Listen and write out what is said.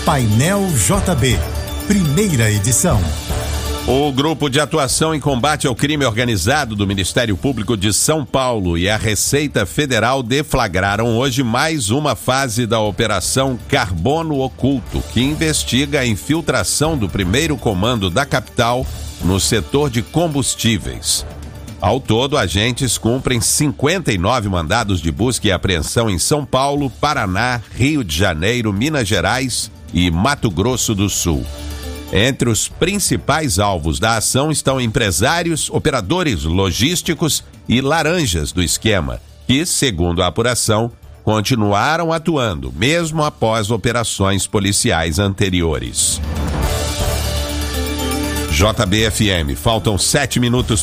Painel JB, primeira edição. O Grupo de Atuação em Combate ao Crime Organizado do Ministério Público de São Paulo e a Receita Federal deflagraram hoje mais uma fase da Operação Carbono Oculto, que investiga a infiltração do primeiro comando da capital no setor de combustíveis. Ao todo, agentes cumprem 59 mandados de busca e apreensão em São Paulo, Paraná, Rio de Janeiro, Minas Gerais e Mato Grosso do Sul. Entre os principais alvos da ação estão empresários, operadores logísticos e laranjas do esquema, que, segundo a apuração, continuaram atuando, mesmo após operações policiais anteriores. JBFM, faltam 7 minutos